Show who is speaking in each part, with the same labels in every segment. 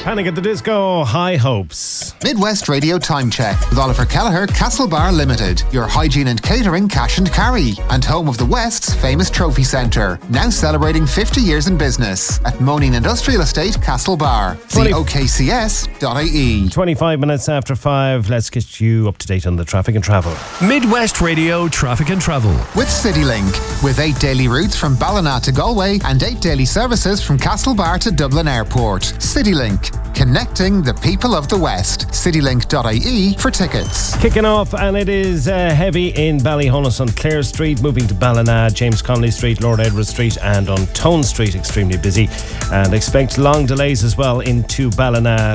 Speaker 1: Panic at the Disco, High Hopes.
Speaker 2: Midwest Radio Time Check with Oliver Kelleher, Castlebar Limited, your hygiene and catering cash and carry, and home of the West's famous trophy centre, now celebrating 50 years in business at Moaning Industrial Estate, Castlebar. See okcs.ie.
Speaker 1: 25 minutes after 5, let's get you up to date on the traffic and travel.
Speaker 3: Midwest Radio Traffic and Travel.
Speaker 2: With CityLink, with 8 daily routes from Ballina to Galway and 8 daily services from Castlebar to Dublin Airport. CityLink, connecting the people of the West. Citylink.ie for tickets.
Speaker 1: Kicking off, and it is heavy in Ballyhonus on Clare Street, moving to Ballina, James Connolly Street, Lord Edward Street, and on Tone Street, extremely busy. And expect long delays as well into Ballina,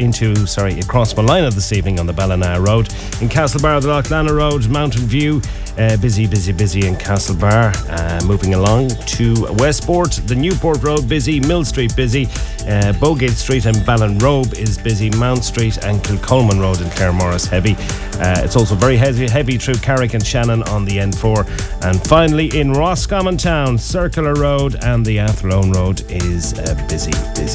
Speaker 1: across Malina this evening on the Ballina Road. In Castlebar, the Loughlana Road, Mountain View, busy in Castlebar. Moving along to Westport, the Newport Road busy, Mill Street busy, Bowgate Street and Ballinrobe is busy, Mount Street and Kilcolman Road in Claremorris heavy. It's also very heavy through Carrick and Shannon on the N4. And finally in Roscommon Town, Circular Road and the Athlone Road is busy.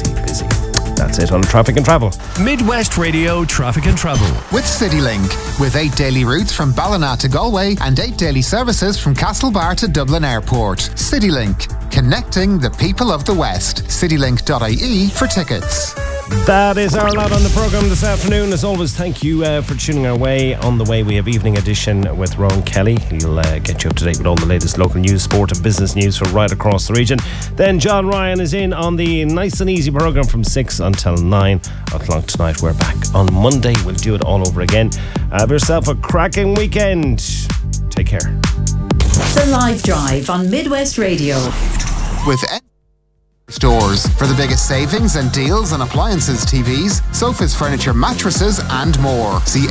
Speaker 1: That's it on traffic and travel.
Speaker 3: Midwest Radio Traffic and Travel.
Speaker 2: With CityLink, with 8 daily routes from Ballina to Galway and 8 daily services from Castlebar to Dublin Airport. CityLink, connecting the people of the West. Citylink.ie for tickets.
Speaker 1: That is our lot on the programme this afternoon. As always, thank you for tuning our way. On the way, we have Evening Edition with Ron Kelly. He'll get you up to date with all the latest local news, sport and business news from right across the region. Then John Ryan is in on the nice and easy programme from 6 until 9 o'clock tonight. We're back on Monday. We'll do it all over again. Have yourself a cracking weekend. Take care.
Speaker 4: The Live Drive on Midwest Radio.
Speaker 2: With stores for the biggest savings and deals on appliances, TVs, sofas, furniture, mattresses and more. See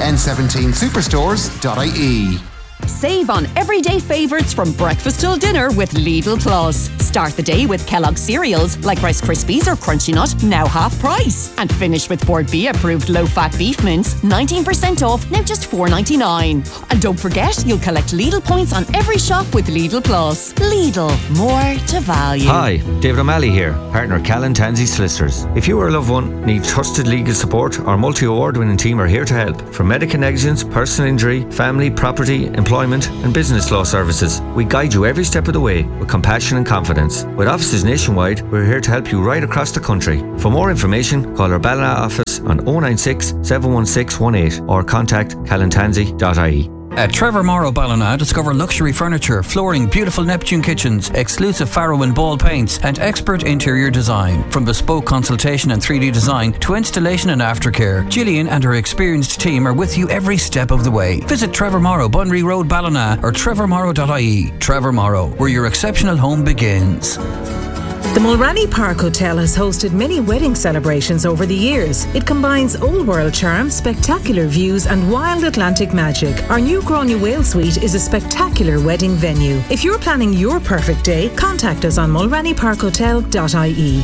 Speaker 2: n17superstores.ie.
Speaker 5: Save on everyday favourites from breakfast till dinner with Lidl Plus. Start the day with Kellogg's cereals like Rice Krispies or Crunchy Nut, now half price. And finish with Port B approved low-fat beef mince, 19% off, now just $4.99. And don't forget, you'll collect Lidl points on every shop with Lidl Plus. Lidl, more to value.
Speaker 6: Hi, David O'Malley here, partner Callan Tansey Solicitors. If you or a loved one need trusted legal support, our multi-award winning team are here to help. From medical negligence, personal injury, family, property, employment and business law services, we guide you every step of the way with compassion and confidence. With offices nationwide, we're here to help you right across the country. For more information, call our Ballina office on 096 716 18 or contact callantansey.ie.
Speaker 7: At Trevor Morrow Ballina, discover luxury furniture, flooring, beautiful Neptune kitchens, exclusive Farrow and Ball paints, and expert interior design. From bespoke consultation and 3D design to installation and aftercare, Gillian and her experienced team are with you every step of the way. Visit Trevor Morrow, Bunry Road, Ballina, or trevormorrow.ie. Trevor Morrow, where your exceptional home begins.
Speaker 8: The Mulranny Park Hotel has hosted many wedding celebrations over the years. It combines old world charm, spectacular views and wild Atlantic magic. Our new Gráinne Whale Suite is a spectacular wedding venue. If you're planning your perfect day, contact us on mulrannyparkhotel.ie.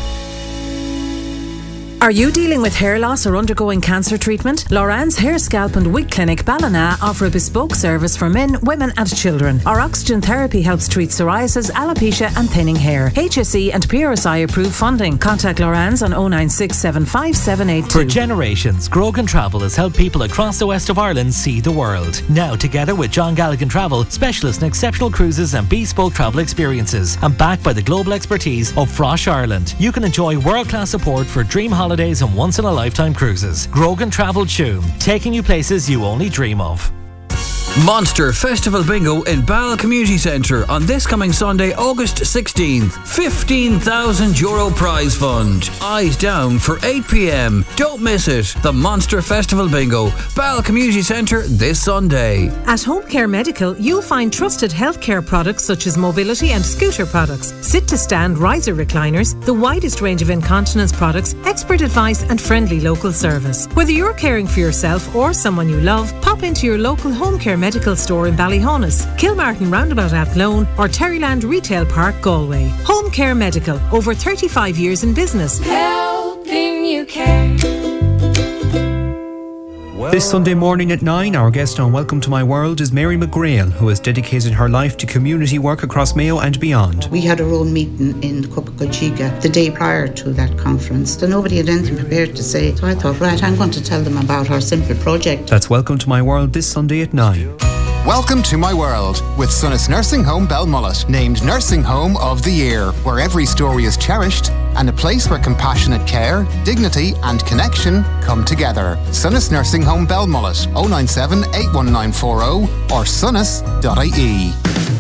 Speaker 8: Are you dealing with hair loss or undergoing cancer treatment? Loran's Hair, Scalp and Wig Clinic Ballina offer a bespoke service for men, women and children. Our oxygen therapy helps treat psoriasis, alopecia and thinning hair. HSE and PRSI approved funding. Contact Loran's on 096 75782.
Speaker 9: For generations, Grogan Travel has helped people across the west of Ireland see the world. Now, together with John Galligan Travel, specialist in exceptional cruises and bespoke travel experiences, and backed by the global expertise of Frosh Ireland, you can enjoy world-class support for dream holidays and once-in-a-lifetime cruises. Grogan Travel Tuam, taking you places you only dream of.
Speaker 7: Monster Festival Bingo in Ball Community Centre on this coming Sunday, August 16th. €15,000 prize fund. Eyes down for 8 p.m. Don't miss it. The Monster Festival Bingo, Ball Community Centre this Sunday.
Speaker 8: At Home Care Medical, you'll find trusted healthcare products such as mobility and scooter products, sit-to-stand riser recliners, the widest range of incontinence products, expert advice and friendly local service. Whether you're caring for yourself or someone you love, pop into your local Home Care Medical store in Ballyhonus, Kilmartin Roundabout Athlone or Terryland Retail Park, Galway. Home Care Medical, over 35 years in business.
Speaker 10: Helping you care. This Sunday morning at 9, our guest on Welcome to My World is Mary McGrail, who has dedicated her life to community work across Mayo and beyond.
Speaker 11: We had our own meeting in Copacochica the day prior to that conference, so nobody had anything prepared to say. So I thought, right, I'm going to tell them about our simple project.
Speaker 10: That's Welcome to My World this Sunday at 9.
Speaker 2: Welcome to My World with Sunnis Nursing Home Belmullet, named Nursing Home of the Year, where every story is cherished and a place where compassionate care, dignity and connection come together. Sunnis Nursing Home Belmullet, 097 81940 or sunnis.ie.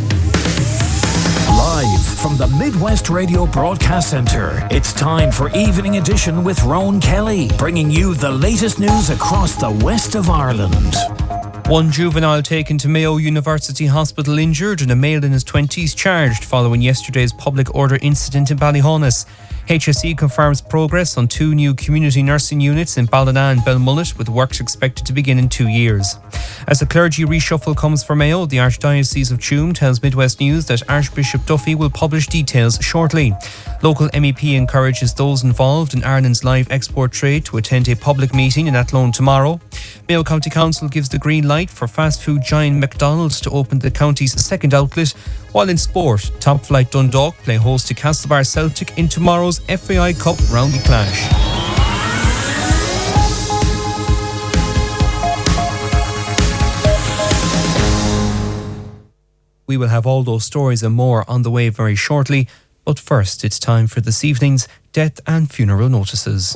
Speaker 12: Live from the Midwest Radio Broadcast Centre, it's time for Evening Edition with Rowan Kelly, bringing you the latest news across the west of Ireland.
Speaker 10: One juvenile taken to Mayo University Hospital injured and a male in his 20s charged following yesterday's public order incident in Ballyhonus. HSE confirms progress on 2 new community nursing units in Ballina and Belmullet, with works expected to begin in 2 years. As the clergy reshuffle comes for Mayo, the Archdiocese of Tuam tells Midwest News that Archbishop Duffy will publish details shortly. Local MEP encourages those involved in Ireland's live export trade to attend a public meeting in Athlone tomorrow. Mayo County Council gives the green light for fast food giant McDonald's to open the county's second outlet. While in sport, Top Flight Dundalk play host to Castlebar Celtic in tomorrow's FAI Cup roundy clash. We will have all those stories and more on the way very shortly, but first it's time for this evening's death and funeral notices.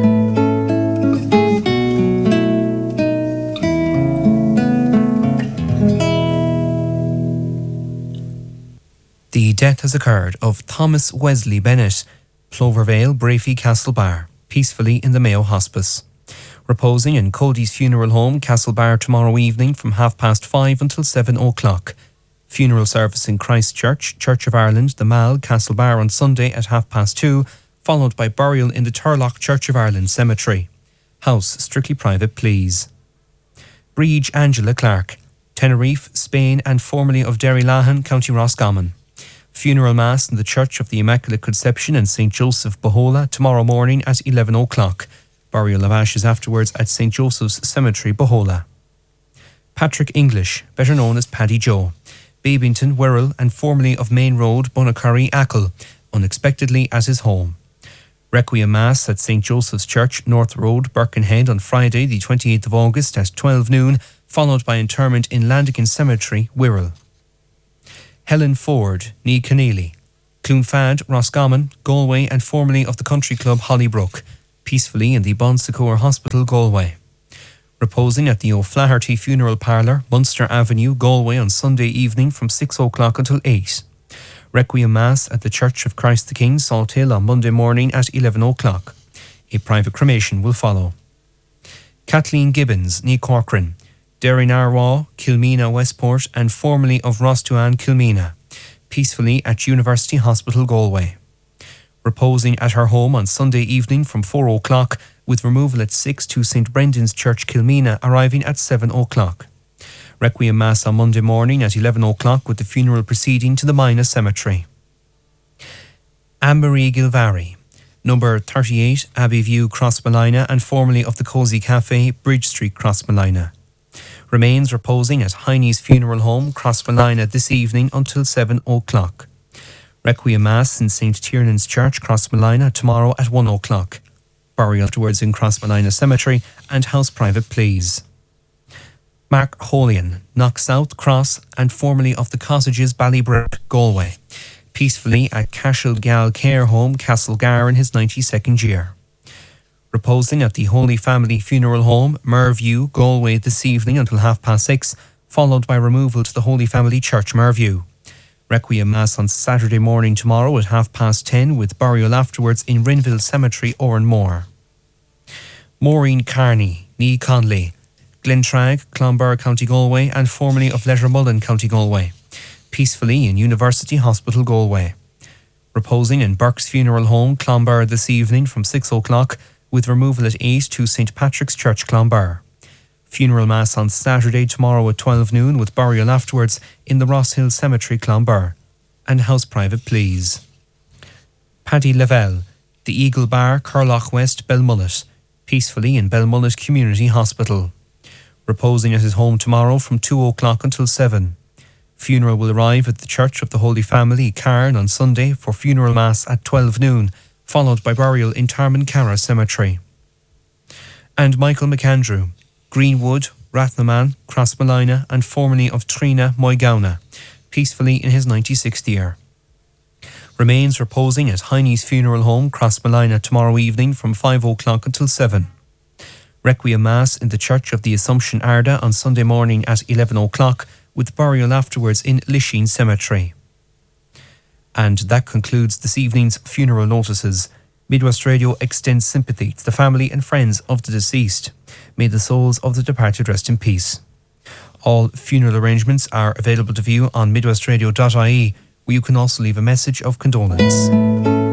Speaker 10: The death has occurred of Thomas Wesley Bennett, Plovervale, Brafey, Castlebar, peacefully in the Mayo Hospice. Reposing in Cody's Funeral Home, Castlebar, tomorrow evening from 5:30 until 7 o'clock. Funeral service in Christchurch, Church of Ireland, the Mall, Castlebar on Sunday at 2:30, followed by burial in the Turlock Church of Ireland Cemetery. House strictly private, please. Breege Angela Clark, Tenerife, Spain and formerly of Derrylahan, County Roscommon. Funeral Mass in the Church of the Immaculate Conception in St. Joseph, Bohola, tomorrow morning at 11 o'clock. Burial of ashes afterwards at St. Joseph's Cemetery, Bohola. Patrick English, better known as Paddy Joe, Babington, Wirral and formerly of Main Road, Bunacurry, Achill, unexpectedly at his home. Requiem Mass at St. Joseph's Church, North Road, Birkenhead on Friday the 28th of August at 12 noon, followed by interment in Landigan Cemetery, Wirral. Helen Ford, Nee Keneally, Clonfad, Roscommon, Galway and formerly of the country club Hollybrook, peacefully in the Bon Secours Hospital, Galway. Reposing at the O'Flaherty Funeral Parlour, Munster Avenue, Galway on Sunday evening from 6 o'clock until 8. Requiem Mass at the Church of Christ the King, Salt Hill on Monday morning at 11 o'clock. A private cremation will follow. Kathleen Gibbons, Nee Corcoran, Derry Narwa, Kilmena, Westport and formerly of Rostuan, Kilmena, peacefully at University Hospital, Galway. Reposing at her home on Sunday evening from 4 o'clock, with removal at 6 to St. Brendan's Church, Kilmena, arriving at 7 o'clock. Requiem Mass on Monday morning at 11 o'clock with the funeral proceeding to the Mina Cemetery. Anne-Marie Gilvary, number 38 Abbey View, Crossmolina and formerly of the Cosy Cafe, Bridge Street, Crossmolina. Remains reposing at Heine's Funeral Home, Crossmolina this evening until 7 o'clock. Requiem Mass in St. Tiernan's Church, Crossmolina tomorrow at 1 o'clock. Burial afterwards in Crossmolina Cemetery and house private, please. Mark Holian, Knock South, Cross and formerly of the Cottages, Ballybrick, Galway, peacefully at Cashel Gal Care Home, Castlegar in his 92nd year. Reposing at the Holy Family Funeral Home, Merview, Galway this evening until 6:30, followed by removal to the Holy Family Church, Merview. Requiem Mass on Saturday morning tomorrow at 10:30 with burial afterwards in Rinville Cemetery, Oranmore. Maureen Carney, Nee Conley, Glentrag, Clonbur, County Galway and formerly of Lettermullen, County Galway, peacefully in University Hospital, Galway. Reposing in Burke's Funeral Home, Clonbur this evening from 6 o'clock with removal at 8 to St. Patrick's Church, Clonbur. Funeral Mass on Saturday tomorrow at 12 noon with burial afterwards in the Ross Hill Cemetery, Clonbur. And house private, please. Paddy Lavelle, the Eagle Bar, Curloch West, Belmullet, peacefully in Belmullet Community Hospital. reposing at his home tomorrow from 2 o'clock until 7. Funeral will arrive at the Church of the Holy Family, Cairn, on Sunday for funeral mass at 12 noon, followed by burial in Tarmancarra Cemetery. And Michael McAndrew, Greenwood, Rathnaman, Crossmolina and formerly of Trina, Moygauna, peacefully in his 96th year. Remains reposing at Heine's Funeral Home, Crossmolina, tomorrow evening from 5 o'clock until 7. Requiem Mass in the Church of the Assumption Arda on Sunday morning at 11 o'clock, with burial afterwards in Lisheen Cemetery. And that concludes this evening's funeral notices. Midwest Radio extends sympathy to the family and friends of the deceased. May the souls of the departed rest in peace. All funeral arrangements are available to view on midwestradio.ie, where you can also leave a message of condolence.